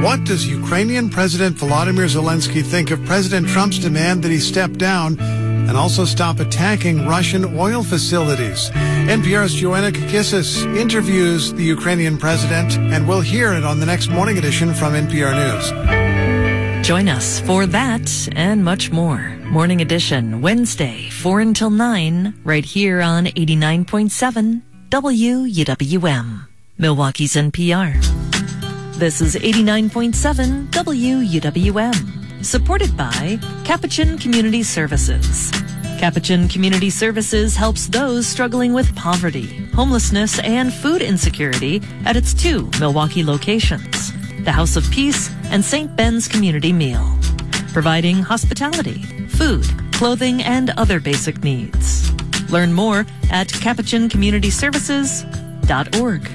What does Ukrainian President Volodymyr Zelensky think of President Trump's demand that he step down and also stop attacking Russian oil facilities? NPR's Joanna Kakissis interviews the Ukrainian president, and we'll hear it on the next morning edition from NPR News. Join us for that and much more. Morning Edition, Wednesday, 4 until 9, right here on 89.7 WUWM, Milwaukee's NPR. This is 89.7 WUWM, supported by Capuchin Community Services. Capuchin Community Services helps those struggling with poverty, homelessness, and food insecurity at its 2 Milwaukee locations, the House of Peace and St. Ben's Community Meal, providing hospitality, food, clothing, and other basic needs. Learn more at capuchincommunityservices.org.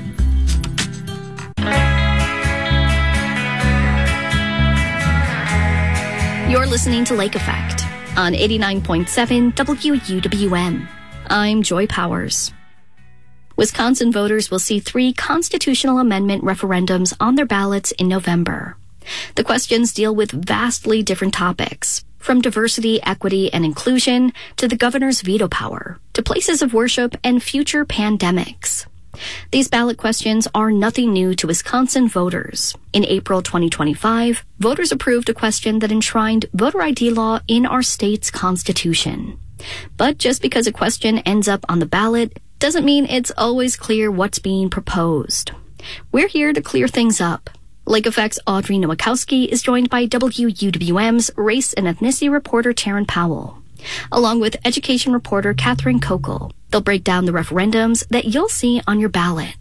You're listening to Lake Effect on 89.7 WUWM. I'm Joy Powers. Wisconsin voters will see 3 constitutional amendment referendums on their ballots in November. The questions deal with vastly different topics, from diversity, equity, and inclusion to the governor's veto power, to places of worship and future pandemics. These ballot questions are nothing new to Wisconsin voters. In April 2025, voters approved a question that enshrined voter ID law in our state's constitution. But just because a question ends up on the ballot doesn't mean it's always clear what's being proposed. We're here to clear things up. Lake Effect's Audrey Nowakowski is joined by WUWM's race and ethnicity reporter Taryn Powell, along with education reporter Catherine Kokel. They'll break down the referendums that you'll see on your ballot.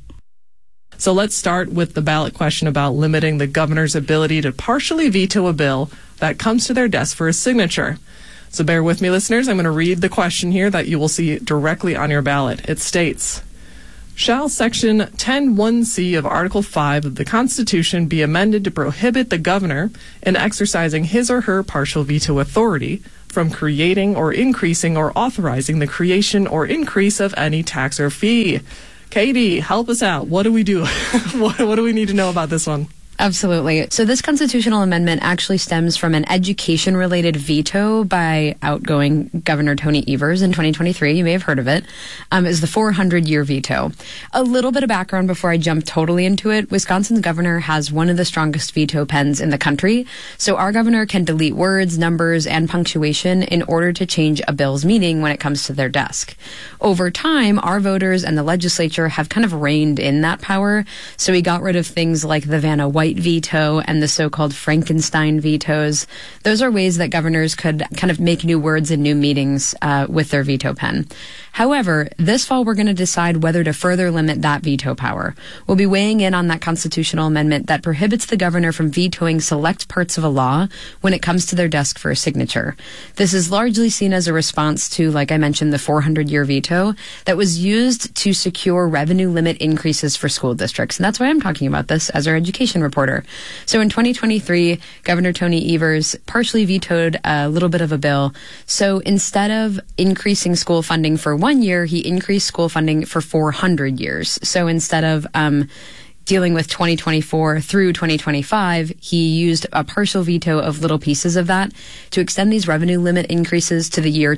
So let's start with the ballot question about limiting the governor's ability to partially veto a bill that comes to their desk for a signature. So bear with me, listeners. I'm going to read the question here that you will see directly on your ballot. It states, shall Section 10(1)(c) of Article 5 of the Constitution be amended to prohibit the governor in exercising his or her partial veto authority from creating or increasing or authorizing the creation or increase of any tax or fee? Katie, help us out. What do we do? What do we need to know about this one? Absolutely. So this constitutional amendment actually stems from an education-related veto by outgoing Governor Tony Evers in 2023. You may have heard of it. Is the 400-year veto. A little bit of background before I jump totally into it. Wisconsin's governor has one of the strongest veto pens in the country. So our governor can delete words, numbers, and punctuation in order to change a bill's meaning when it comes to their desk. Over time, our voters and the legislature have kind of reined in that power. So we got rid of things like the Vanna White veto and the so-called Frankenstein vetoes. Those are ways that governors could kind of make new words and new meanings with their veto pen. However, this fall we're going to decide whether to further limit that veto power. We'll be weighing in on that constitutional amendment that prohibits the governor from vetoing select parts of a law when it comes to their desk for a signature. This is largely seen as a response to, like I mentioned, the 400-year veto that was used to secure revenue limit increases for school districts. And that's why I'm talking about this as our education reporter. So in 2023, Governor Tony Evers partially vetoed a little bit of a bill. So instead of increasing school funding for 1 year, he increased school funding for 400 years. So instead of dealing with 2024 through 2025, he used a partial veto of little pieces of that to extend these revenue limit increases to the year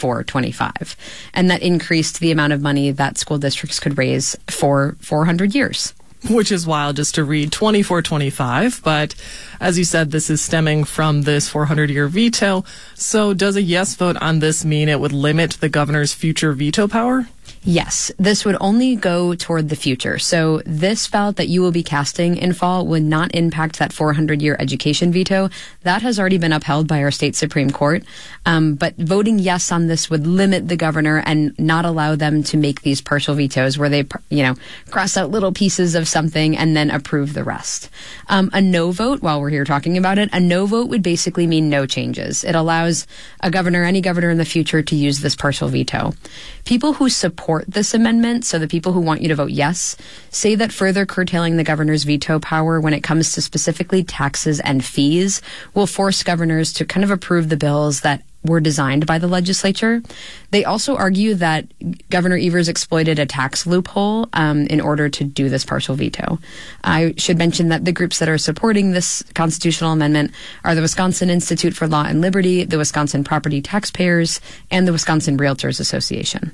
24-25. And that increased the amount of money that school districts could raise for 400 years. Which is wild just to read 24-25. But as you said, this is stemming from this 400-year veto. So does a yes vote on this mean it would limit the governor's future veto power? Yes, this would only go toward the future. So this ballot that you will be casting in fall would not impact that 400-year education veto. That has already been upheld by our state Supreme Court. But voting yes on this would limit the governor and not allow them to make these partial vetoes where they, cross out little pieces of something and then approve the rest. A no vote, while we're here talking about it, a no vote would basically mean no changes. It allows a governor, any governor in the future, to use this partial veto. People who support this amendment, so the people who want you to vote yes, say that further curtailing the governor's veto power when it comes to specifically taxes and fees will force governors to kind of approve the bills that were designed by the legislature. They also argue that Governor Evers exploited a tax loophole in order to do this partial veto. I should mention that the groups that are supporting this constitutional amendment are the Wisconsin Institute for Law and Liberty, the Wisconsin Property Taxpayers, and the Wisconsin Realtors Association.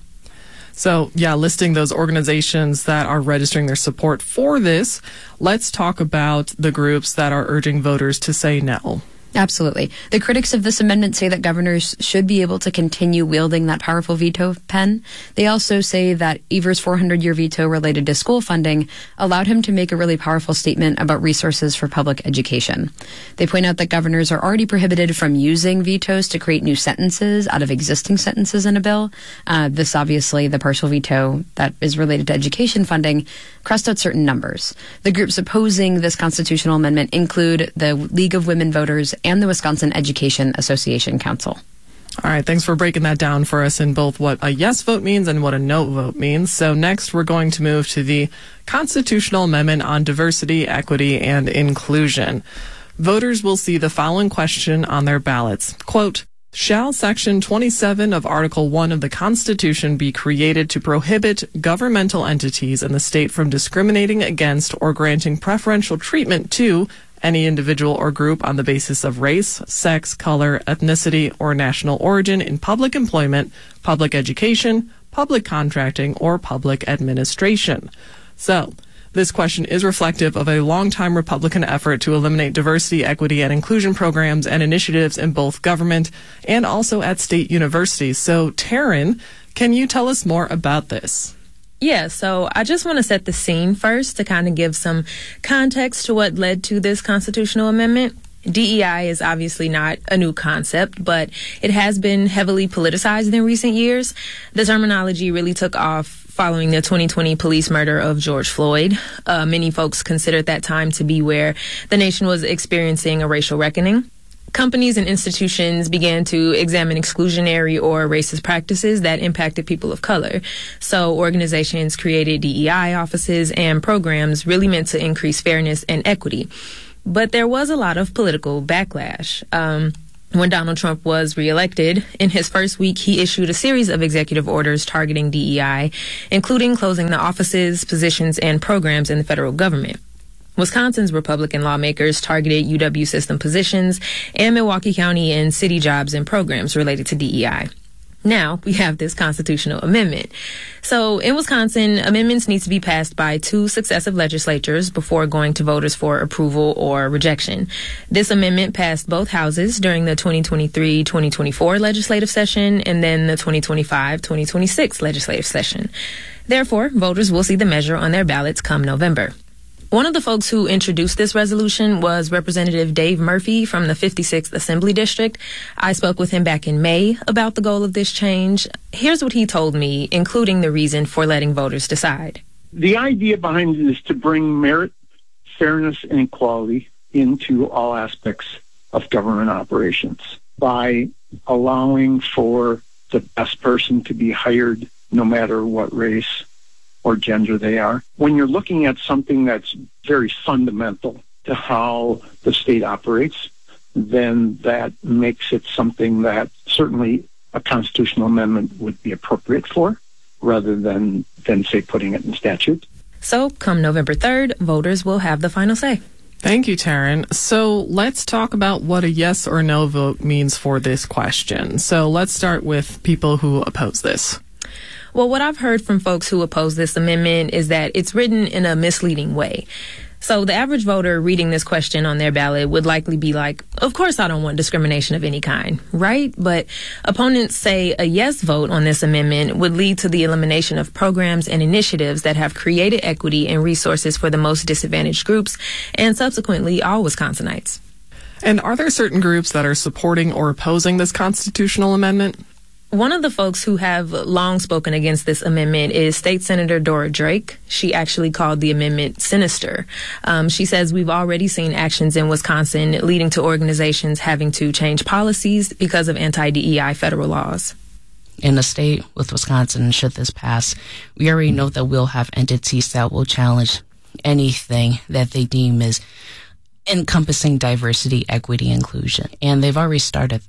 So, listing those organizations that are registering their support for this, let's talk about the groups that are urging voters to say no. Absolutely. The critics of this amendment say that governors should be able to continue wielding that powerful veto pen. They also say that Evers' 400-year veto related to school funding allowed him to make a really powerful statement about resources for public education. They point out that governors are already prohibited from using vetoes to create new sentences out of existing sentences in a bill. This obviously, the partial veto that is related to education funding, crossed out certain numbers. The groups opposing this constitutional amendment include the League of Women Voters and the Wisconsin Education Association Council. All right, thanks for breaking that down for us in both what a yes vote means and what a no vote means. So next, we're going to move to the constitutional amendment on diversity, equity, and inclusion. Voters will see the following question on their ballots. Quote, shall Section 27 of Article 1 of the Constitution be created to prohibit governmental entities in the state from discriminating against or granting preferential treatment to any individual or group on the basis of race, sex, color, ethnicity, or national origin in public employment, public education, public contracting, or public administration? So, this question is reflective of a long-time Republican effort to eliminate diversity, equity, and inclusion programs and initiatives in both government and also at state universities. So, Taryn, can you tell us more about this? Yeah, so I just want to set the scene first to kind of give some context to what led to this constitutional amendment. DEI is obviously not a new concept, but it has been heavily politicized in recent years. The terminology really took off following the 2020 police murder of George Floyd. Many folks considered that time to be where the nation was experiencing a racial reckoning. Companies and institutions began to examine exclusionary or racist practices that impacted people of color. So organizations created DEI offices and programs really meant to increase fairness and equity. But there was a lot of political backlash. When Donald Trump was reelected, in his first week, he issued a series of executive orders targeting DEI, including closing the offices, positions, and programs in the federal government. Wisconsin's Republican lawmakers targeted UW system positions and Milwaukee County and city jobs and programs related to DEI. Now we have this constitutional amendment. So in Wisconsin, amendments need to be passed by 2 successive legislatures before going to voters for approval or rejection. This amendment passed both houses during the 2023-2024 legislative session and then the 2025-2026 legislative session. Therefore, voters will see the measure on their ballots come November. One of the folks who introduced this resolution was Representative Dave Murphy from the 56th Assembly District. I spoke with him back in May about the goal of this change. Here's what he told me, including the reason for letting voters decide. The idea behind it is to bring merit, fairness, and equality into all aspects of government operations by allowing for the best person to be hired no matter what race or gender they are. When you're looking at something that's very fundamental to how the state operates, then that makes it something that certainly a constitutional amendment would be appropriate for, rather than say, putting it in statute. So, come November 3rd, voters will have the final say. Thank you, Taryn. So let's talk about what a yes or no vote means for this question. So let's start with people who oppose this. Well, what I've heard from folks who oppose this amendment is that it's written in a misleading way. So the average voter reading this question on their ballot would likely be like, of course I don't want discrimination of any kind, right? But opponents say a yes vote on this amendment would lead to the elimination of programs and initiatives that have created equity and resources for the most disadvantaged groups and subsequently all Wisconsinites. And are there certain groups that are supporting or opposing this constitutional amendment? One of the folks who have long spoken against this amendment is State Senator Dora Drake. She actually called the amendment sinister. She says we've already seen actions in Wisconsin leading to organizations having to change policies because of anti-DEI federal laws. In a state with Wisconsin, should this pass, we already know that we'll have entities that will challenge anything that they deem is encompassing diversity, equity, inclusion. And they've already started that.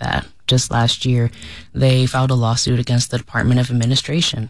Just last year, they filed a lawsuit against the Department of Administration,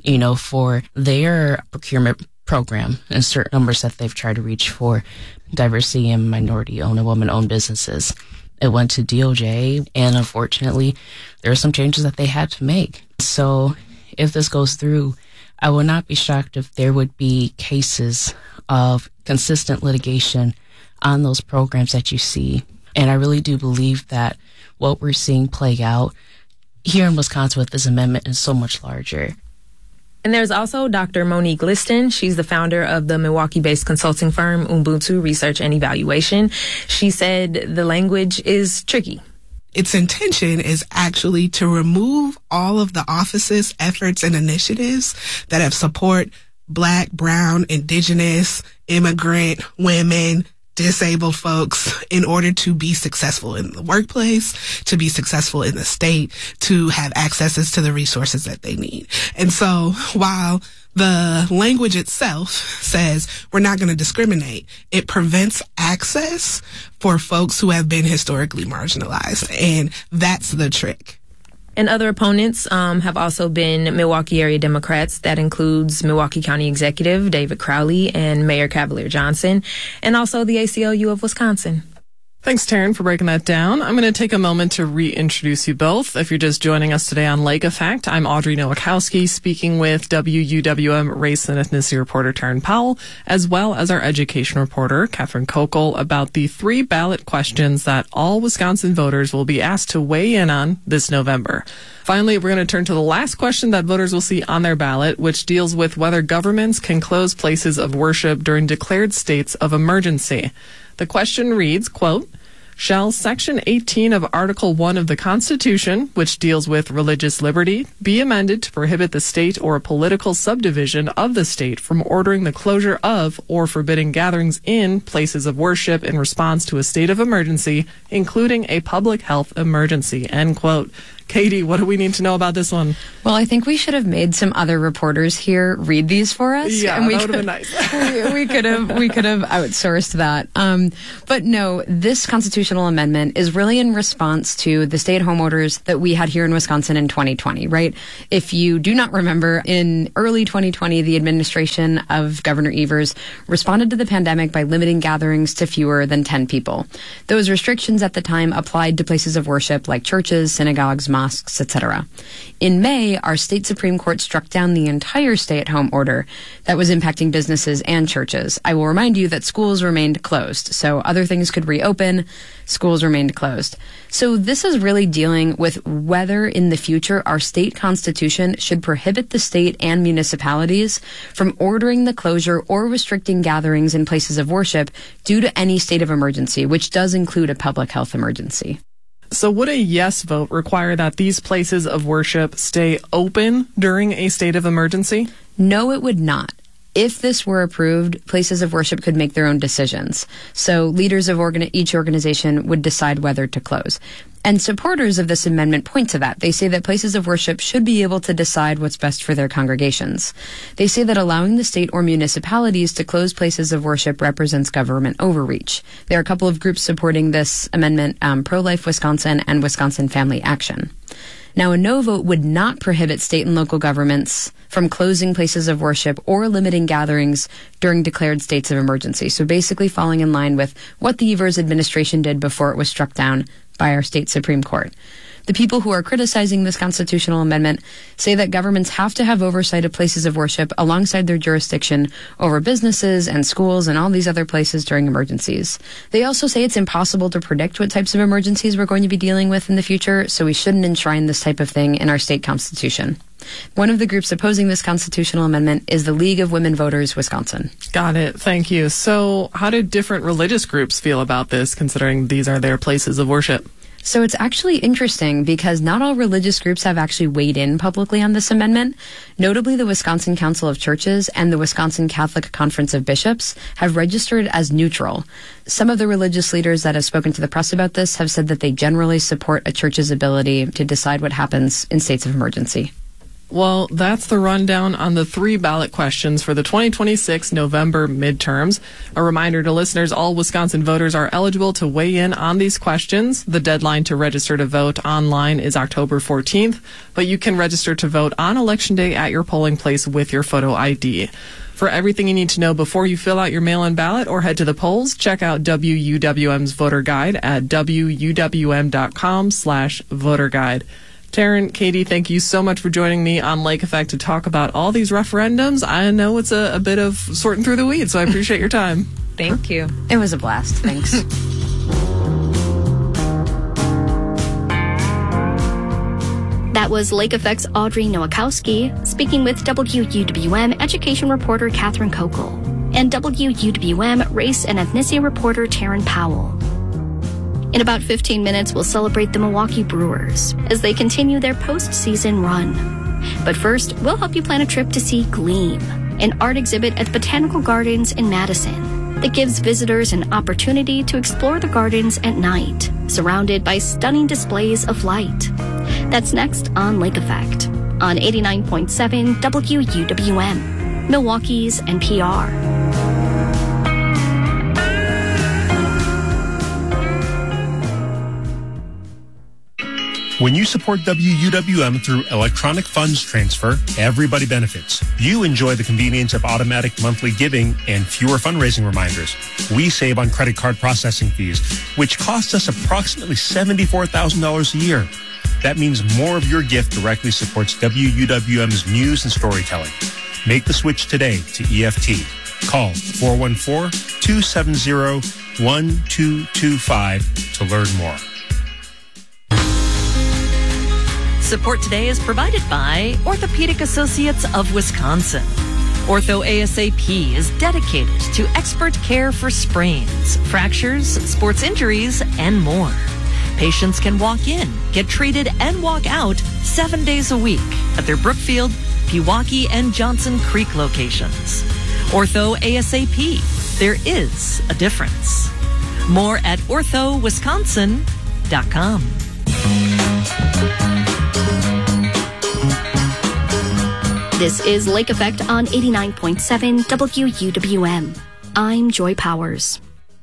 for their procurement program and certain numbers that they've tried to reach for diversity and minority-owned and women-owned businesses. It went to DOJ, and unfortunately, there are some changes that they had to make. So if this goes through, I would not be shocked if there would be cases of consistent litigation on those programs that you see. And I really do believe that what we're seeing play out here in Wisconsin with this amendment is so much larger. And there's also Dr. Monique Liston. She's the founder of the Milwaukee-based consulting firm Ubuntu Research and Evaluation. She said the language is tricky. Its intention is actually to remove all of the offices, efforts, and initiatives that have support Black, Brown, Indigenous, immigrant, women, disabled folks in order to be successful in the workplace, to be successful in the state, to have accesses to the resources that they need. And so while the language itself says we're not going to discriminate, it prevents access for folks who have been historically marginalized. And that's the trick. And other opponents have also been Milwaukee area Democrats. That includes Milwaukee County Executive David Crowley and Mayor Cavalier Johnson, and also the ACLU of Wisconsin. Thanks, Taryn, for breaking that down. I'm going to take a moment to reintroduce you both. If you're just joining us today on Lake Effect, I'm Audrey Nowakowski, speaking with WUWM race and ethnicity reporter Taryn Powell, as well as our education reporter, Catherine Kokel, about the 3 ballot questions that all Wisconsin voters will be asked to weigh in on this November. Finally, we're going to turn to the last question that voters will see on their ballot, which deals with whether governments can close places of worship during declared states of emergency. The question reads, quote, shall Section 18 of Article 1 of the Constitution, which deals with religious liberty, be amended to prohibit the state or a political subdivision of the state from ordering the closure of or forbidding gatherings in places of worship in response to a state of emergency, including a public health emergency, end quote. Katie, what do we need to know about this one? Well, I think we should have made some other reporters here read these for us. Yeah, and that would have been nice. we could have outsourced that. But no, this constitutional amendment is really in response to the stay-at-home orders that we had here in Wisconsin in 2020, right? If you do not remember, in early 2020, the administration of Governor Evers responded to the pandemic by limiting gatherings to fewer than 10 people. Those restrictions at the time applied to places of worship like churches, synagogues, mosques, etc. In May, our state Supreme Court struck down the entire stay-at-home order that was impacting businesses and churches. I will remind you that schools remained closed, so other things could reopen. Schools remained closed. So this is really dealing with whether in the future our state constitution should prohibit the state and municipalities from ordering the closure or restricting gatherings in places of worship due to any state of emergency, which does include a public health emergency. So would a yes vote require that these places of worship stay open during a state of emergency? No, it would not. If this were approved, places of worship could make their own decisions. So leaders of each organization would decide whether to close. And supporters of this amendment point to that. They say that places of worship should be able to decide what's best for their congregations. They say that allowing the state or municipalities to close places of worship represents government overreach. There are a couple of groups supporting this amendment, Pro-Life Wisconsin and Wisconsin Family Action. Now, a no vote would not prohibit state and local governments from closing places of worship or limiting gatherings during declared states of emergency. So basically falling in line with what the Evers administration did before it was struck down by our state Supreme Court. The people who are criticizing this constitutional amendment say that governments have to have oversight of places of worship alongside their jurisdiction over businesses and schools and all these other places during emergencies. They also say it's impossible to predict what types of emergencies we're going to be dealing with in the future, so we shouldn't enshrine this type of thing in our state constitution. One of the groups opposing this constitutional amendment is the League of Women Voters Wisconsin. Got it. Thank you. So how do different religious groups feel about this, considering these are their places of worship? So it's actually interesting because not all religious groups have actually weighed in publicly on this amendment. Notably, the Wisconsin Council of Churches and the Wisconsin Catholic Conference of Bishops have registered as neutral. Some of the religious leaders that have spoken to the press about this have said that they generally support a church's ability to decide what happens in states of emergency. Well, that's the rundown on the 3 ballot questions for the 2026 November midterms. A reminder to listeners, all Wisconsin voters are eligible to weigh in on these questions. The deadline to register to vote online is October 14th, but you can register to vote on Election Day at your polling place with your photo ID. For everything you need to know before you fill out your mail-in ballot or head to the polls, check out WUWM's voter guide at wuwm.com/voter guide. Taryn, Katie, thank you so much for joining me on Lake Effect to talk about all these referendums. I know it's a bit of sorting through the weeds, so I appreciate your time. Thank you. It was a blast. Thanks. That was Lake Effect's Audrey Nowakowski speaking with WUWM education reporter Catherine Kokel and WUWM race and ethnicity reporter Taryn Powell. In about 15 minutes, we'll celebrate the Milwaukee Brewers as they continue their postseason run. But first, we'll help you plan a trip to see Gleam, an art exhibit at the Botanical Gardens in Madison that gives visitors an opportunity to explore the gardens at night, surrounded by stunning displays of light. That's next on Lake Effect on 89.7 WUWM, Milwaukee's NPR. When you support WUWM through electronic funds transfer, everybody benefits. You enjoy the convenience of automatic monthly giving and fewer fundraising reminders. We save on credit card processing fees, which cost us approximately $74,000 a year. That means more of your gift directly supports WUWM's news and storytelling. Make the switch today to EFT. Call 414-270-1225 to learn more. Support today is provided by Orthopedic Associates of Wisconsin. Ortho ASAP is dedicated to expert care for sprains, fractures, sports injuries, and more. Patients can walk in, get treated, and walk out 7 days a week at their Brookfield, Pewaukee, and Johnson Creek locations. Ortho ASAP. There is a difference. More at orthowisconsin.com. This is Lake Effect on 89.7 WUWM. I'm Joy Powers.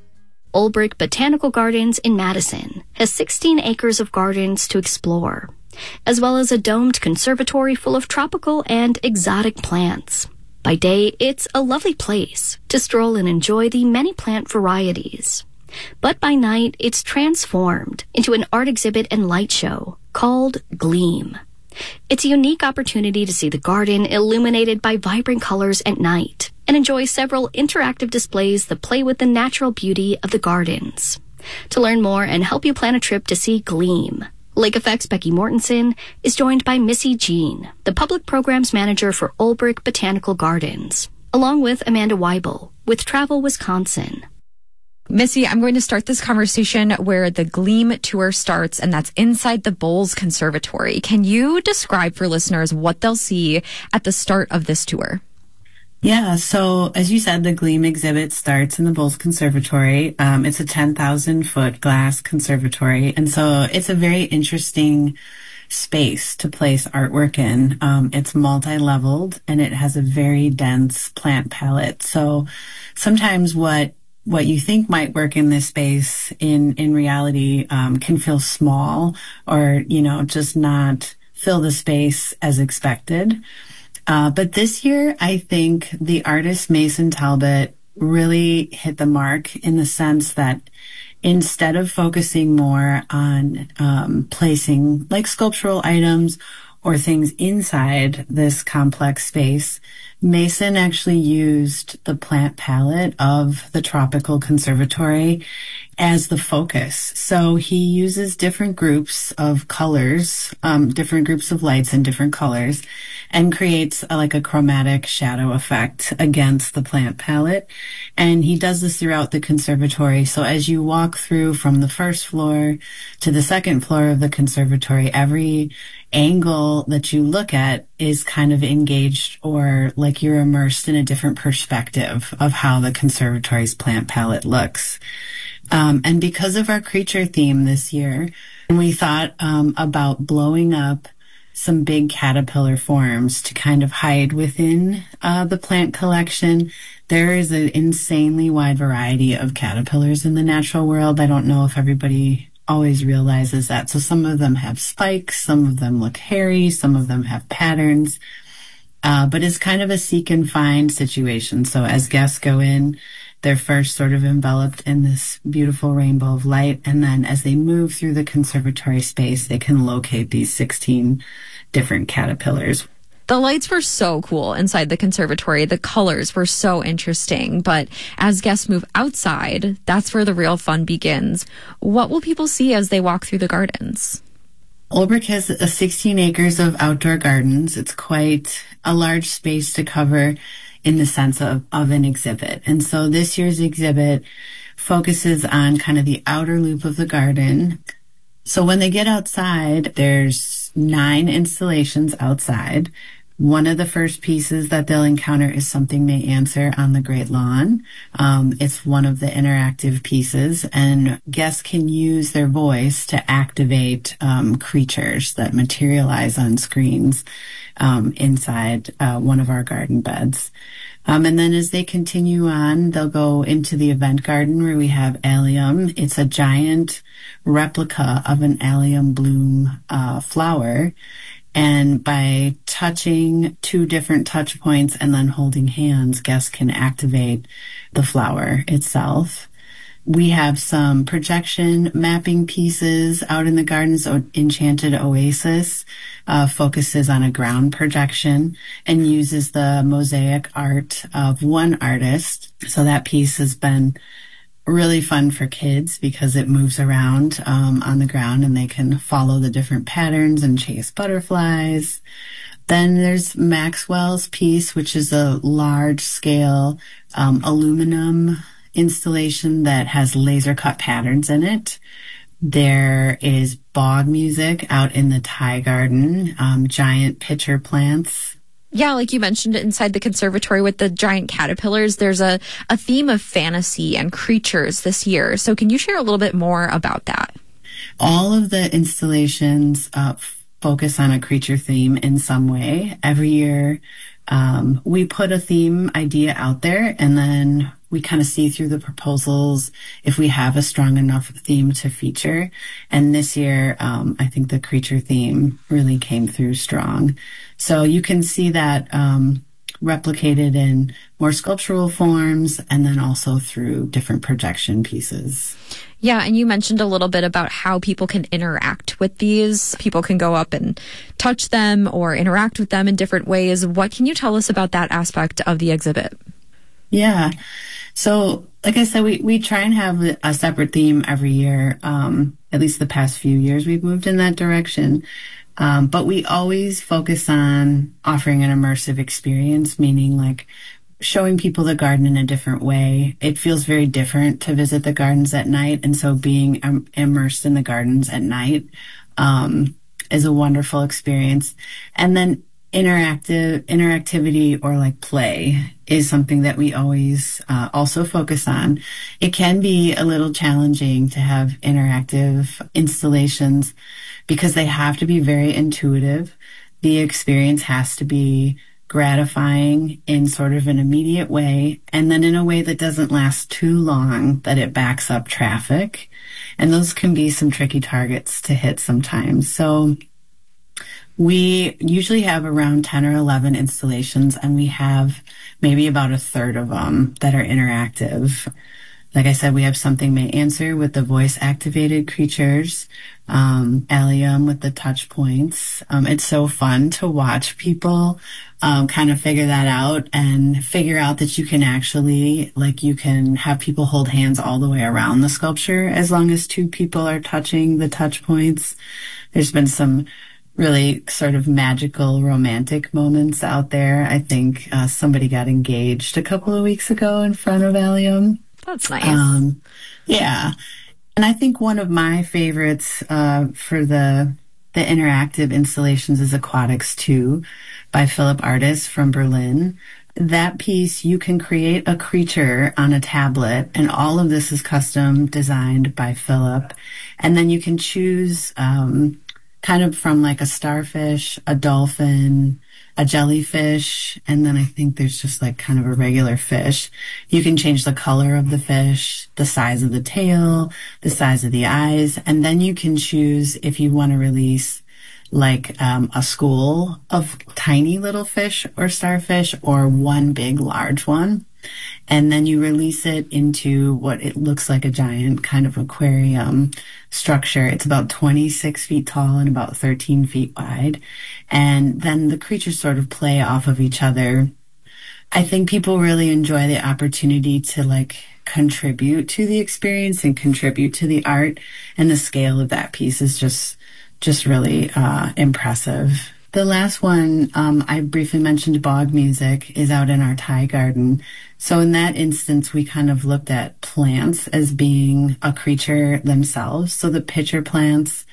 Olbrich Botanical Gardens in Madison has 16 acres of gardens to explore, as well as a domed conservatory full of tropical and exotic plants. By day, it's a lovely place to stroll and enjoy the many plant varieties. But by night, it's transformed into an art exhibit and light show called Gleam. It's a unique opportunity to see the garden illuminated by vibrant colors at night and enjoy several interactive displays that play with the natural beauty of the gardens. To learn more and help you plan a trip to see Gleam, Lake Effect's Becky Mortensen is joined by Missy Jean, the Public Programs Manager for Olbrich Botanical Gardens, along with Amanda Weibel with Travel Wisconsin. Missy, I'm going to start this conversation where the Gleam tour starts, and that's inside the Bowles Conservatory. Can you describe for listeners what they'll see at the start of this tour? Yeah, so as you said, the Gleam exhibit starts in the Bowles Conservatory. It's a 10,000-foot glass conservatory, and so it's a very interesting space to place artwork in. It's multi-leveled, and it has a very dense plant palette. So sometimes what you think might work in this space in reality can feel small or, just not fill the space as expected. But this year, I think the artist Mason Talbot really hit the mark in the sense that instead of focusing more on placing like sculptural items or things inside this complex space, Mason actually used the plant palette of the tropical conservatory as the focus. So he uses different groups of colors, different groups of lights in different colors, and creates a chromatic shadow effect against the plant palette. And he does this throughout the conservatory. So as you walk through from the first floor to the second floor of the conservatory, every angle that you look at is kind of engaged, or like you're immersed in a different perspective of how the conservatory's plant palette looks. And because of our creature theme this year, we thought about blowing up some big caterpillar forms to kind of hide within the plant collection. There is an insanely wide variety of caterpillars in the natural world. I don't know if everybody always realizes that. So some of them have spikes, some of them look hairy, some of them have patterns. But it's kind of a seek and find situation. So as guests go in, they're first sort of enveloped in this beautiful rainbow of light. And then as they move through the conservatory space, they can locate these 16 different caterpillars. The lights were so cool inside the conservatory. The colors were so interesting. But as guests move outside, that's where the real fun begins. What will people see as they walk through the gardens? Olbrich has 16 acres of outdoor gardens. It's quite a large space to cover in the sense of an exhibit. And so this year's exhibit focuses on kind of the outer loop of the garden. So when they get outside, there's 9 installations outside. One of the first pieces that they'll encounter is Something May Answer on the Great Lawn. It's one of the interactive pieces, and guests can use their voice to activate creatures that materialize on screens inside one of our garden beds. And then as they continue on, they'll go into the event garden where we have allium. It's a giant replica of an allium bloom flower. And by touching 2 different touch points and then holding hands, guests can activate the flower itself. We have some projection mapping pieces out in the gardens. Enchanted Oasis focuses on a ground projection and uses the mosaic art of one artist. So that piece has been really fun for kids because it moves around on the ground and they can follow the different patterns and chase butterflies. Then there's Maxwell's piece, which is a large-scale aluminum installation that has laser-cut patterns in it. There is bog music out in the Thai garden, giant pitcher plants. Yeah, like you mentioned inside the conservatory with the giant caterpillars, there's a theme of fantasy and creatures this year. So can you share a little bit more about that? All of the installations focus on a creature theme in some way. Every year, we put a theme idea out there and then we kind of see through the proposals if we have a strong enough theme to feature. And this year, I think the creature theme really came through strong. So you can see that replicated in more sculptural forms and then also through different projection pieces. Yeah, and you mentioned a little bit about how people can interact with these. People can go up and touch them or interact with them in different ways. What can you tell us about that aspect of the exhibit? Yeah. So, like I said, we try and have a separate theme every year. At least the past few years, we've moved in that direction. But we always focus on offering an immersive experience, meaning like showing people the garden in a different way. It feels very different to visit the gardens at night. And so being immersed in the gardens at night is a wonderful experience. And then interactivity or like play is something that we always also focus on. It can be a little challenging to have interactive installations because they have to be very intuitive. The experience has to be gratifying in sort of an immediate way, and then in a way that doesn't last too long, that it backs up traffic. And those can be some tricky targets to hit sometimes. So we usually have around 10 or 11 installations, and we have maybe about a third of them that are interactive. Like I said, we have Something May Answer with the voice-activated creatures, allium with the touch points. It's so fun to watch people kind of figure that out and figure out that you can actually, like, you can have people hold hands all the way around the sculpture as long as 2 people are touching the touch points. There's been some really sort of magical romantic moments out there. I think somebody got engaged a couple of weeks ago in front of allium. That's nice. Yeah. And I think one of my favorites for the interactive installations is Aquatics 2 by Philipp Artis from Berlin. That piece, you can create a creature on a tablet, and all of this is custom designed by Philipp. And then you can choose kind of from like a starfish, a dolphin, a jellyfish, and then I think there's just like kind of a regular fish. You can change the color of the fish, the size of the tail, the size of the eyes, and then you can choose if you want to release like a school of tiny little fish or starfish or one big large one. And then you release it into what it looks like a giant kind of aquarium structure. It's about 26 feet tall and about 13 feet wide. And then the creatures sort of play off of each other. I think people really enjoy the opportunity to like contribute to the experience and contribute to the art. And the scale of that piece is just really impressive. The last one, I briefly mentioned bog music, is out in our Thai garden. So in that instance, we kind of looked at plants as being a creature themselves. So the pitcher plants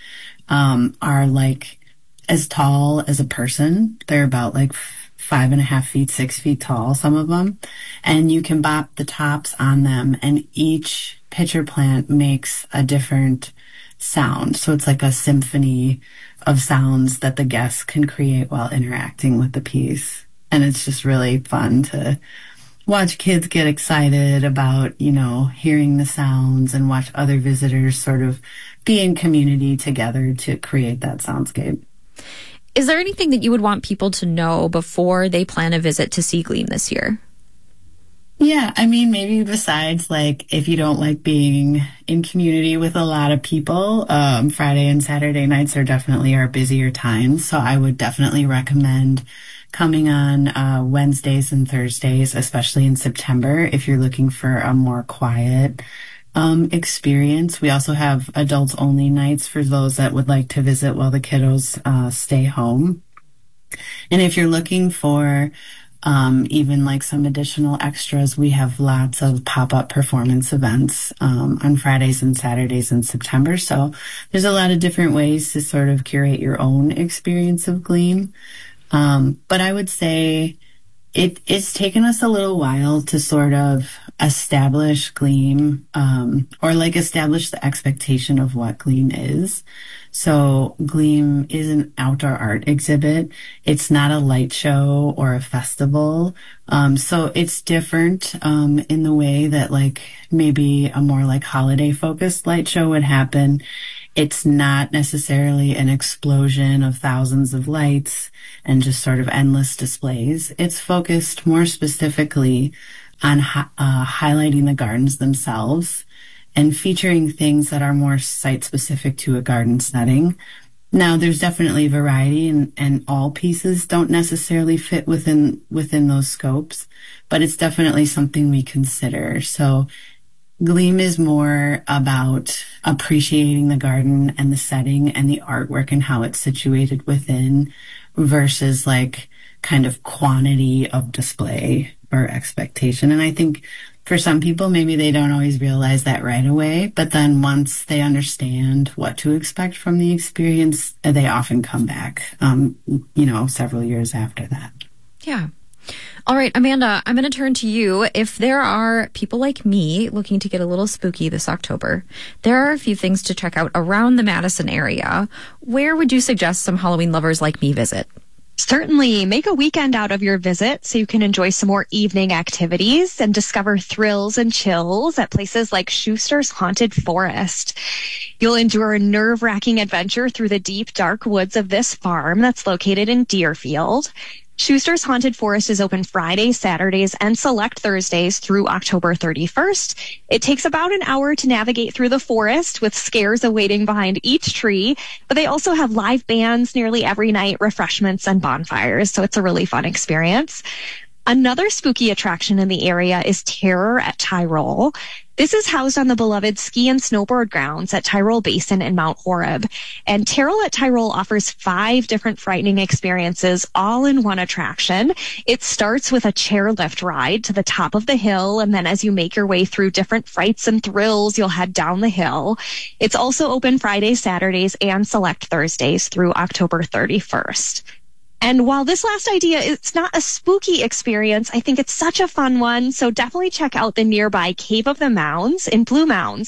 are like as tall as a person. They're about like 5.5 feet, 6 feet tall, some of them. And you can bop the tops on them, and each pitcher plant makes a different sound. So it's like a symphony of sounds that the guests can create while interacting with the piece. And it's just really fun to watch kids get excited about, you know, hearing the sounds and watch other visitors sort of be in community together to create that soundscape. Is there anything that you would want people to know before they plan a visit to see Gleam this year? Yeah, I mean, maybe besides, like, if you don't like being in community with a lot of people, Friday and Saturday nights are definitely our busier times. So I would definitely recommend coming on Wednesdays and Thursdays, especially in September, if you're looking for a more quiet experience. We also have adults only nights for those that would like to visit while the kiddos stay home. And if you're looking for even like some additional extras, we have lots of pop-up performance events on Fridays and Saturdays in September. So there's a lot of different ways to sort of curate your own experience of Gleam. But I would say it's taken us a little while to sort of establish Gleam, or like establish the expectation of what Gleam is. So Gleam is an outdoor art exhibit. It's not a light show or a festival. So it's different in the way that like maybe a more like holiday focused light show would happen. It's not necessarily an explosion of thousands of lights and just sort of endless displays. It's focused more specifically on highlighting the gardens themselves and featuring things that are more site-specific to a garden setting. Now, there's definitely variety, and all pieces don't necessarily fit within those scopes, but it's definitely something we consider. So Gleam is more about appreciating the garden and the setting and the artwork and how it's situated within versus like kind of quantity of display or expectation. And I think for some people, maybe they don't always realize that right away, but then once they understand what to expect from the experience, they often come back, several years after that. Yeah. All right, Amanda, I'm going to turn to you. If there are people like me looking to get a little spooky this October, there are a few things to check out around the Madison area. Where would you suggest some Halloween lovers like me visit? Certainly. Make a weekend out of your visit so you can enjoy some more evening activities and discover thrills and chills at places like Schuster's Haunted Forest. You'll endure a nerve-wracking adventure through the deep, dark woods of this farm that's located in Deerfield. Schuster's Haunted Forest is open Fridays, Saturdays, and select Thursdays through October 31st. It takes about an hour to navigate through the forest with scares awaiting behind each tree, but they also have live bands nearly every night, refreshments, and bonfires, so it's a really fun experience. Another spooky attraction in the area is Terror at Tyrol. This is housed on the beloved ski and snowboard grounds at Tyrol Basin and Mount Horeb. And Terror at Tyrol offers 5 different frightening experiences all in one attraction. It starts with a chairlift ride to the top of the hill, and then as you make your way through different frights and thrills, you'll head down the hill. It's also open Fridays, Saturdays, and select Thursdays through October 31st. And while this last idea is not a spooky experience, I think it's such a fun one. So definitely check out the nearby Cave of the Mounds in Blue Mounds.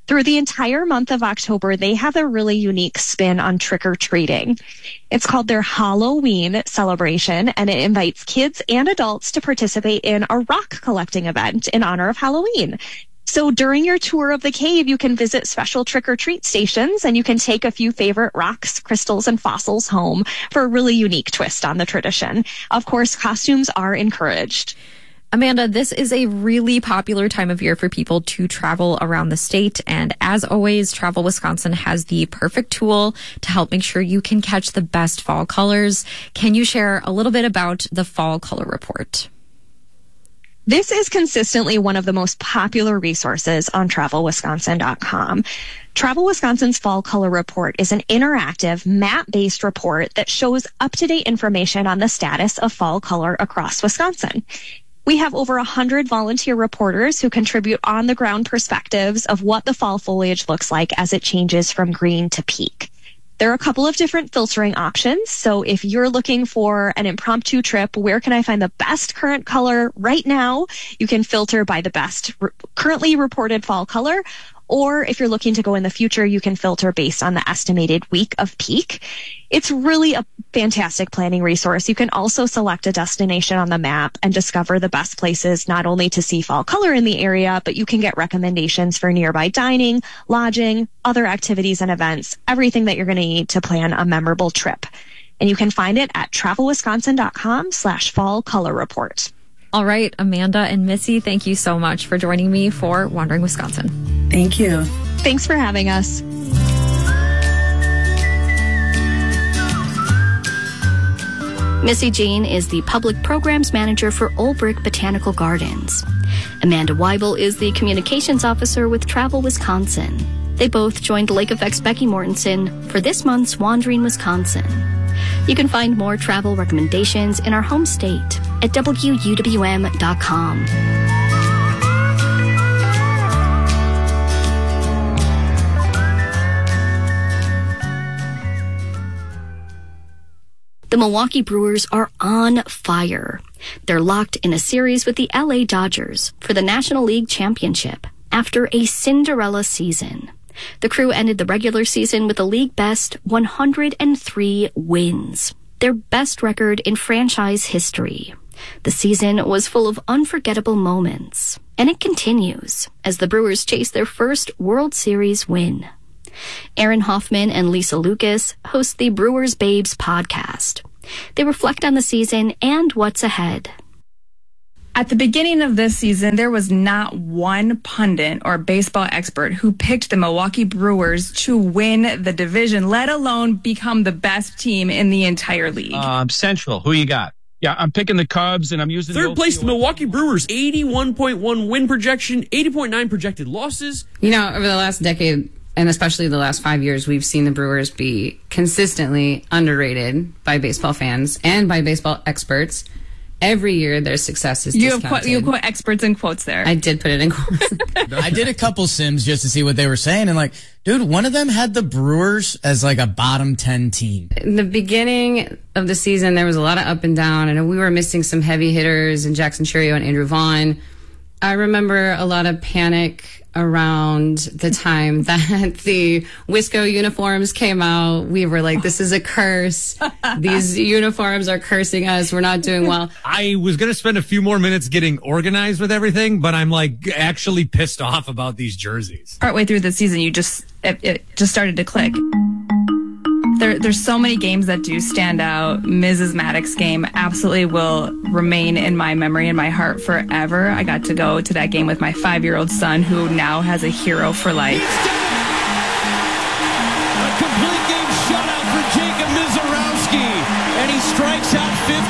Through the entire month of October, they have a really unique spin on trick-or-treating. It's called their Halloween celebration, and it invites kids and adults to participate in a rock collecting event in honor of Halloween. So during your tour of the cave, you can visit special trick-or-treat stations, and you can take a few favorite rocks, crystals, and fossils home for a really unique twist on the tradition. Of course, costumes are encouraged. Amanda, this is a really popular time of year for people to travel around the state. And as always, Travel Wisconsin has the perfect tool to help make sure you can catch the best fall colors. Can you share a little bit about the Fall Color Report? This is consistently one of the most popular resources on TravelWisconsin.com. Travel Wisconsin's Fall Color Report is an interactive, map-based report that shows up-to-date information on the status of fall color across Wisconsin. We have over 100 volunteer reporters who contribute on-the-ground perspectives of what the fall foliage looks like as it changes from green to peak. There are a couple of different filtering options. So if you're looking for an impromptu trip, where can I find the best current color right now? You can filter by the best currently reported fall color. Or if you're looking to go in the future, you can filter based on the estimated week of peak. It's really a fantastic planning resource. You can also select a destination on the map and discover the best places not only to see fall color in the area, but you can get recommendations for nearby dining, lodging, other activities and events, everything that you're going to need to plan a memorable trip. And you can find it at travelwisconsin.com/fall color report. All right, Amanda and Missy, thank you so much for joining me for Wandering Wisconsin. Thank you. Thanks for having us. Missy Jean is the Public Programs Manager for Olbrich Botanical Gardens. Amanda Weibel is the Communications Officer with Travel Wisconsin. They both joined Lake Effect's Becky Mortensen for this month's Wandering Wisconsin. You can find more travel recommendations in our home state at WUWM.com. The Milwaukee Brewers are on fire. They're locked in a series with the LA Dodgers for the National League Championship after a Cinderella season. The crew ended the regular season with a league-best 103 wins, their best record in franchise history. The season was full of unforgettable moments, and it continues as the Brewers chase their first World Series win. Aaron Hoffman and Lisa Lucas host the Brewers Babes podcast. They reflect on the season and what's ahead. At the beginning of this season, there was not one pundit or baseball expert who picked the Milwaukee Brewers to win the division, let alone become the best team in the entire league. Central, who you got? Yeah, I'm picking the Cubs, and I'm using third place. The Milwaukee Brewers, 81.1 win projection, 80.9 projected losses. You know, over the last decade, and especially the last 5 years, we've seen the Brewers be consistently underrated by baseball fans and by baseball experts. Every year, their success is discounted. You put experts in quotes there. I did put it in quotes. I did a couple sims just to see what they were saying, and dude, one of them had the Brewers as a bottom 10 team. In the beginning of the season, there was a lot of up and down, and we were missing some heavy hitters in Jackson Churio and Andrew Vaughn. I remember a lot of panic around the time that the Wisco uniforms came out. We were like, this is a curse. These uniforms are cursing us. We're not doing well. I was going to spend a few more minutes getting organized with everything, but I'm actually pissed off about these jerseys. Partway through the season, it just started to click. There's so many games that do stand out. Mrs. Maddox's game absolutely will remain in my memory and my heart forever. I got to go to that game with my 5-year-old son, who now has a hero for life. A complete game shutout for Jacob Mizorowski, and he strikes out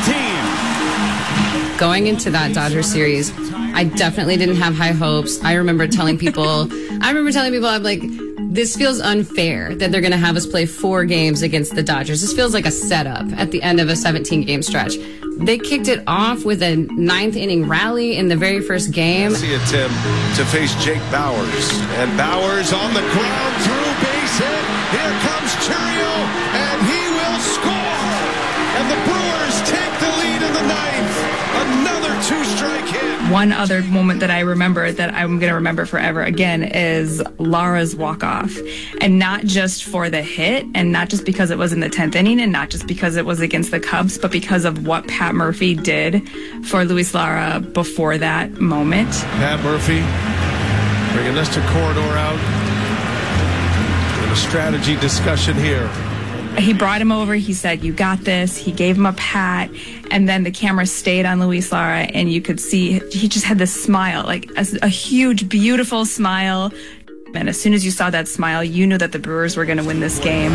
15. Going into that Dodgers series, I definitely didn't have high hopes. I remember telling people, I'm like, this feels unfair that they're going to have us play 4 games against the Dodgers. This feels like a setup at the end of a 17-game stretch. They kicked it off with a 9th-inning rally in the very first game. See a Tim to face Jake Bowers. And Bowers on the ground through base hit. Here comes Churio, and he will score. And the Brewers take the lead in the 9th. Another 2-strike hit. One other moment that I remember that I'm going to remember forever again is Lara's walk-off. And not just for the hit, and not just because it was in the 10th inning, and not just because it was against the Cubs, but because of what Pat Murphy did for Luis Lara before that moment. Pat Murphy bringing Lester Corredor out in a strategy discussion here. He brought him over. He said, "You got this." He gave him a pat, and then the camera stayed on Luis Lara, and you could see he just had this smile, like a huge, beautiful smile. And as soon as you saw that smile, you knew that the Brewers were going to win this game.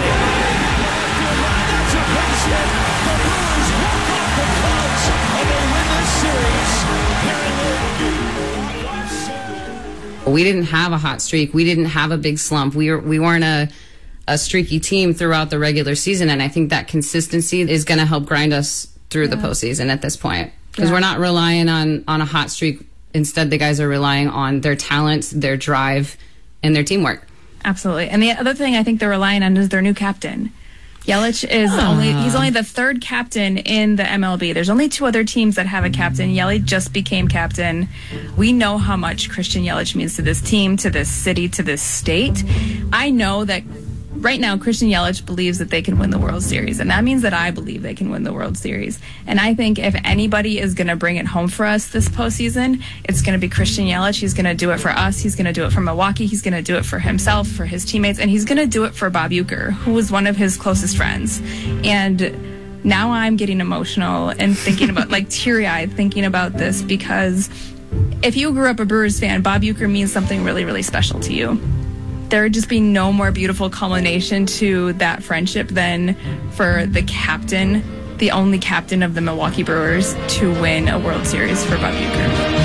We didn't have a hot streak. We didn't have a big slump. We weren't a streaky team throughout the regular season, and I think that consistency is going to help grind us through the postseason at this point, because we're not relying on a hot streak. Instead, the guys are relying on their talent, their drive, and their teamwork. Absolutely. And the other thing I think they're relying on is their new captain. Yelich is he's only the third captain in the MLB. There's only 2 other teams that have a captain. Yelich just became captain. We know how much Christian Yelich means to this team, to this city, to this state. I know that right now Christian Yelich believes that they can win the World Series, and that means that I believe they can win the World Series. And I think if anybody is going to bring it home for us this postseason, it's going to be Christian Yelich. He's going to do it for us. He's going to do it for Milwaukee. He's going to do it for himself, for his teammates, and he's going to do it for Bob Uecker, who was one of his closest friends. And now I'm getting emotional and thinking about, like, teary-eyed thinking about this, because if you grew up a Brewers fan, Bob Uecker means something really, really special to you. There would just be no more beautiful culmination to that friendship than for the captain, the only captain of the Milwaukee Brewers, to win a World Series for Bob Uecker.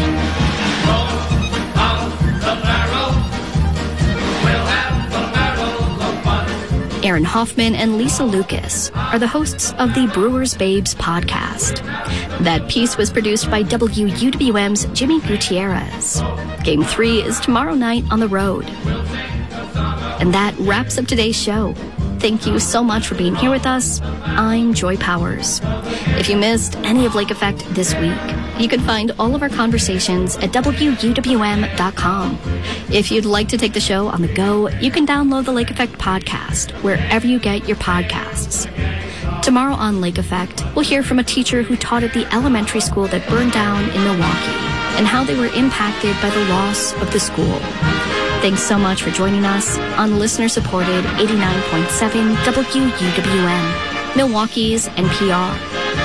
Aaron Hoffman and Lisa Lucas are the hosts of the Brewers Babes podcast. That piece was produced by WUWM's Jimmy Gutierrez. Game 3 is tomorrow night on the road. And that wraps up today's show. Thank you so much for being here with us. I'm Joy Powers. If you missed any of Lake Effect this week, you can find all of our conversations at WUWM.com. If you'd like to take the show on the go, you can download the Lake Effect podcast wherever you get your podcasts. Tomorrow on Lake Effect, we'll hear from a teacher who taught at the elementary school that burned down in Milwaukee and how they were impacted by the loss of the school. Thanks so much for joining us on listener-supported 89.7 WUWM, Milwaukee's NPR.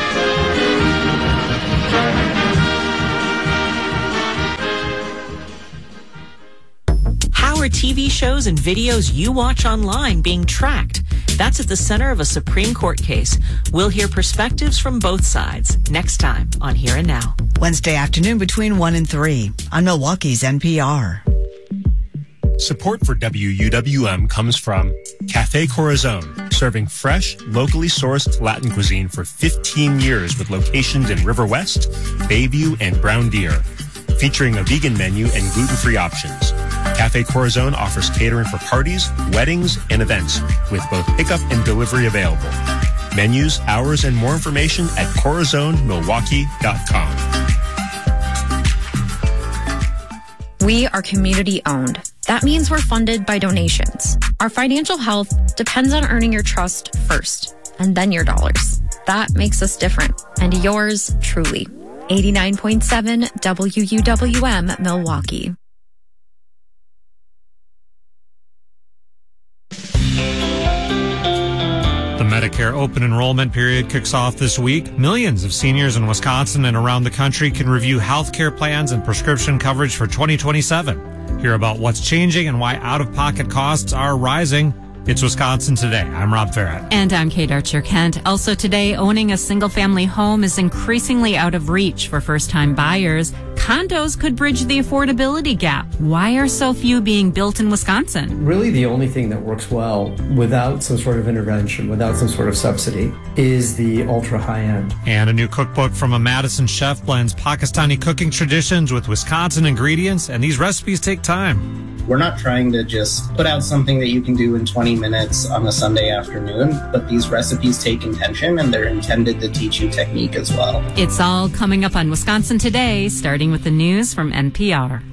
How are TV shows and videos you watch online being tracked? That's at the center of a Supreme Court case. We'll hear perspectives from both sides next time on Here and Now. Wednesday afternoon between 1 and 3 on Milwaukee's NPR. Support for WUWM comes from Cafe Corazon, serving fresh, locally sourced Latin cuisine for 15 years with locations in River West, Bayview, and Brown Deer, featuring a vegan menu and gluten-free options. Cafe Corazon offers catering for parties, weddings, and events, with both pickup and delivery available. Menus, hours, and more information at corazonmilwaukee.com. We are community owned. That means we're funded by donations. Our financial health depends on earning your trust first, and then your dollars. That makes us different, and yours truly. 89.7 WUWM, Milwaukee. The Medicare open enrollment period kicks off this week. Millions of seniors in Wisconsin and around the country can review health care plans and prescription coverage for 2027. Hear about what's changing and why out-of-pocket costs are rising. It's Wisconsin Today. I'm Rob Farrett. And I'm Kate Archer-Kent. Also today, owning a single-family home is increasingly out of reach for first-time buyers. Condos could bridge the affordability gap. Why are so few being built in Wisconsin? Really, the only thing that works well without some sort of intervention, without some sort of subsidy, is the ultra-high end. And a new cookbook from a Madison chef blends Pakistani cooking traditions with Wisconsin ingredients, and these recipes take time. We're not trying to just put out something that you can do in 20 minutes on a Sunday afternoon, but these recipes take intention and they're intended to teach you technique as well. It's all coming up on Wisconsin Today, starting with the news from NPR.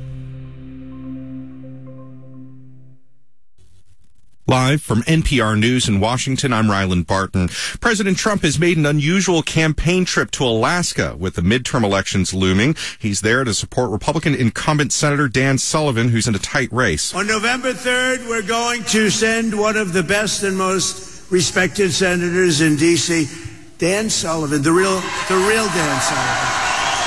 Live from NPR News in Washington, I'm Ryland Barton. President Trump has made an unusual campaign trip to Alaska with the midterm elections looming. He's there to support Republican incumbent Senator Dan Sullivan, who's in a tight race. On November 3rd, we're going to send one of the best and most respected senators in D.C., Dan Sullivan, the real Dan Sullivan.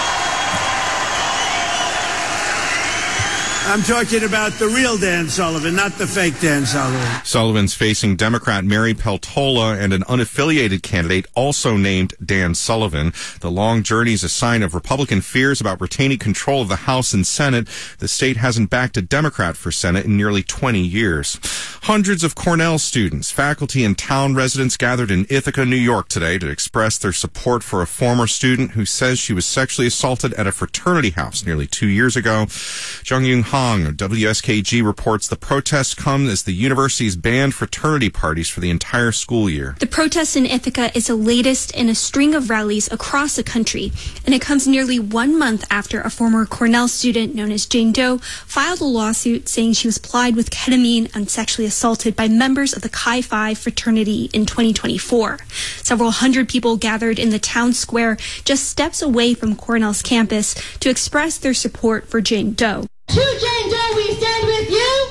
I'm talking about the real Dan Sullivan, not the fake Dan Sullivan. Sullivan's facing Democrat Mary Peltola and an unaffiliated candidate also named Dan Sullivan. The long journey is a sign of Republican fears about retaining control of the House and Senate. The state hasn't backed a Democrat for Senate in nearly 20 years. Hundreds of Cornell students, faculty, and town residents gathered in Ithaca, New York today to express their support for a former student who says she was sexually assaulted at a fraternity house nearly 2 years ago. Jung-Yoon Hong of WSKG reports the protests come as the university's banned fraternity parties for the entire school year. The protest in Ithaca is the latest in a string of rallies across the country, and it comes nearly 1 month after a former Cornell student known as Jane Doe filed a lawsuit saying she was plied with ketamine and sexually assaulted by members of the Chi Phi fraternity in 2024. Several hundred people gathered in the town square just steps away from Cornell's campus to express their support for Jane Doe. To Jane Doe, we stand with you.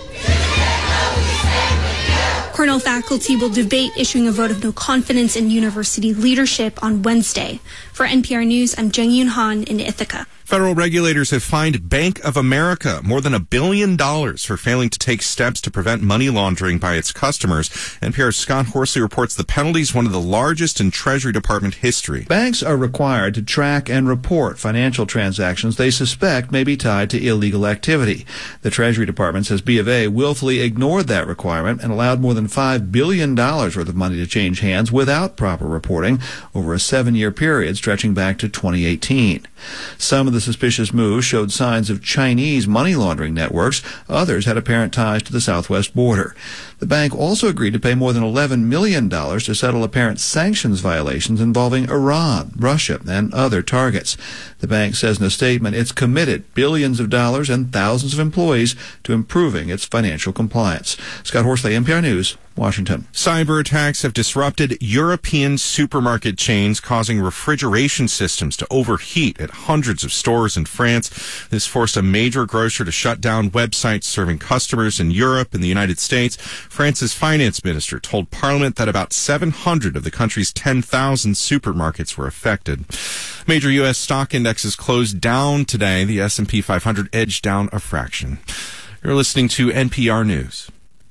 Cornell faculty will debate issuing a vote of no confidence in university leadership on Wednesday. For NPR News, I'm Jung-Yoon Han in Ithaca. Federal regulators have fined Bank of America more than $1 billion for failing to take steps to prevent money laundering by its customers. NPR's Scott Horsley reports the penalty is one of the largest in Treasury Department history. Banks are required to track and report financial transactions they suspect may be tied to illegal activity. The Treasury Department says B of A willfully ignored that requirement and allowed more than $5 billion worth of money to change hands without proper reporting over a 7-year period stretching back to 2018. Some of the suspicious moves showed signs of Chinese money laundering networks. Others had apparent ties to the southwest border. The bank also agreed to pay more than $11 million to settle apparent sanctions violations involving Iran, Russia, and other targets. The bank says in a statement it's committed billions of dollars and thousands of employees to improving its financial compliance. Scott Horsley, NPR News, Washington. Cyber attacks have disrupted European supermarket chains, causing refrigeration systems to overheat at hundreds of stores in France. This forced a major grocer to shut down websites serving customers in Europe and the United States. France's finance minister told Parliament that about 700 of the country's 10,000 supermarkets were affected. Major U.S. stock indexes closed down today. The S&P 500 edged down a fraction. You're listening to NPR News.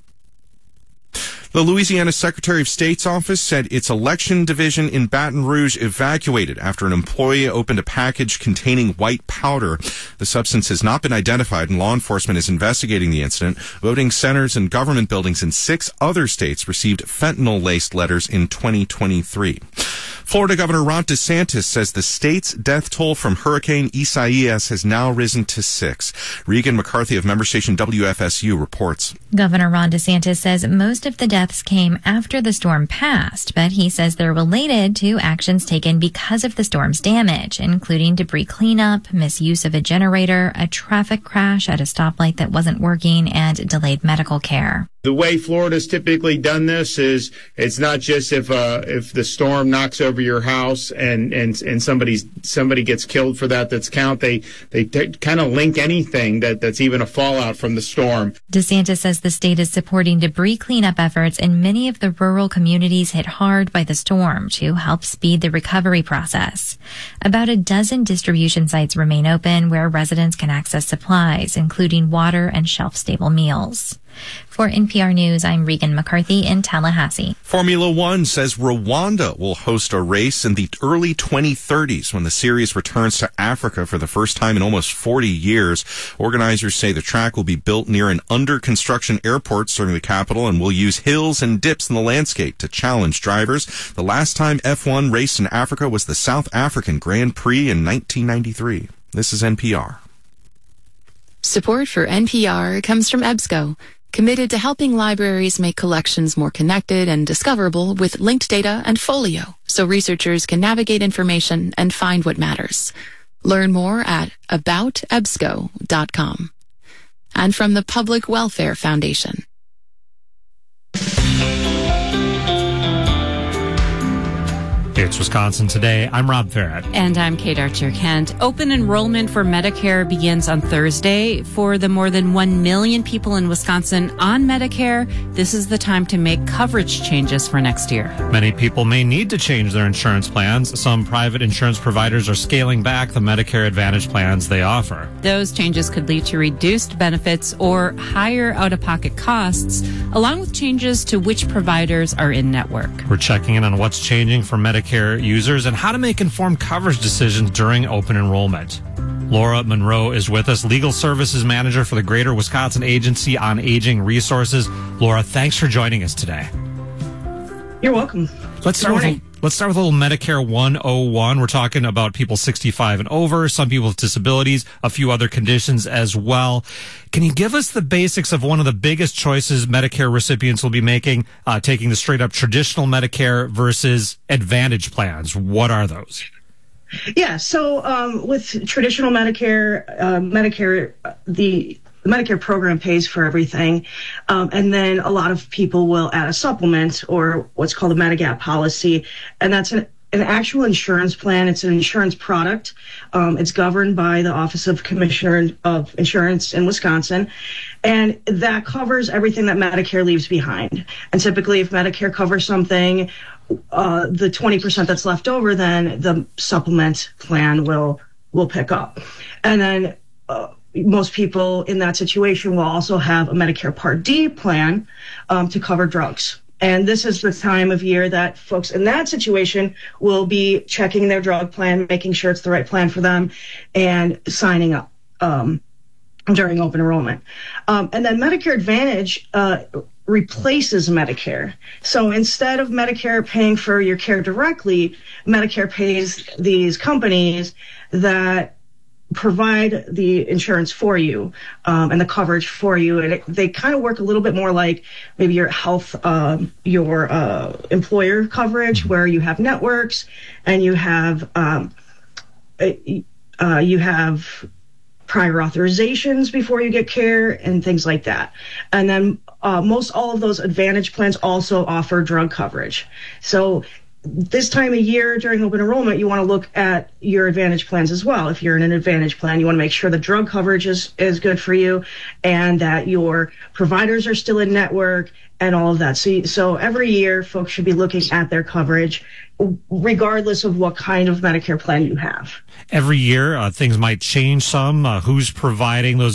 The Louisiana Secretary of State's office said its election division in Baton Rouge evacuated after an employee opened a package containing white powder. The substance has not been identified, and law enforcement is investigating the incident. Voting centers and government buildings in 6 other states received fentanyl-laced letters in 2023. Florida Governor Ron DeSantis says the state's death toll from Hurricane Isaias has now risen to 6. Regan McCarthy of member station WFSU reports. Governor Ron DeSantis says most of the deaths came after the storm passed, but he says they're related to actions taken because of the storm's damage, including debris cleanup, misuse of a generator, a traffic crash at a stoplight that wasn't working, and delayed medical care. The way Florida's typically done this is it's not just if the storm knocks over your house and somebody gets killed for that's count. They kind of link anything that's even a fallout from the storm. DeSantis says the state is supporting debris cleanup efforts in many of the rural communities hit hard by the storm to help speed the recovery process. About a dozen distribution sites remain open where residents can access supplies, including water and shelf-stable meals. For NPR News, I'm Regan McCarthy in Tallahassee. Formula One says Rwanda will host a race in the early 2030s when the series returns to Africa for the first time in almost 40 years. Organizers say the track will be built near an under-construction airport serving the capital and will use hills and dips in the landscape to challenge drivers. The last time F1 raced in Africa was the South African Grand Prix in 1993. This is NPR. Support for NPR comes from EBSCO, committed to helping libraries make collections more connected and discoverable with linked data and Folio, so researchers can navigate information and find what matters. Learn more at aboutebsco.com. And from the Public Welfare Foundation. It's Wisconsin Today. I'm Rob Farrett. And I'm Kate Archer-Kent. Open enrollment for Medicare begins on Thursday. For the more than 1 million people in Wisconsin on Medicare, this is the time to make coverage changes for next year. Many people may need to change their insurance plans. Some private insurance providers are scaling back the Medicare Advantage plans they offer. Those changes could lead to reduced benefits or higher out-of-pocket costs, along with changes to which providers are in network. We're checking in on what's changing for Medicare users and how to make informed coverage decisions during open enrollment. Laura Monroe is with us, Legal Services Manager for the Greater Wisconsin Agency on Aging Resources. Laura, thanks for joining us today. You're welcome. Let's start with a little Medicare 101. We're talking about people 65 and over, some people with disabilities, a few other conditions as well. Can you give us the basics of one of the biggest choices Medicare recipients will be making, taking the straight up traditional Medicare versus Advantage plans? What are those? Yeah, so with traditional Medicare, the Medicare program pays for everything, and then a lot of people will add a supplement or what's called a Medigap policy, and that's an actual insurance plan. It's an insurance product. It's governed by the Office of Commissioner of Insurance in Wisconsin, and that covers everything that Medicare leaves behind. And typically, if Medicare covers something, the 20% that's left over, then the supplement plan will pick up, and then most people in that situation will also have a Medicare Part D plan to cover drugs. And this is the time of year that folks in that situation will be checking their drug plan, making sure it's the right plan for them, and signing up during open enrollment. And then Medicare Advantage replaces Medicare. So instead of Medicare paying for your care directly, Medicare pays these companies that provide the insurance for you and the coverage for you, and they kind of work a little bit more like maybe your health, your employer coverage, where you have networks and you have prior authorizations before you get care and things like that. And then most all of those Advantage plans also offer drug coverage. So this time of year during open enrollment, you want to look at your Advantage plans as well. If you're in an Advantage plan, you want to make sure the drug coverage is good for you and that your providers are still in network and all of that. So every year, folks should be looking at their coverage regardless of what kind of Medicare plan you have. Every year, things might change some. Who's providing those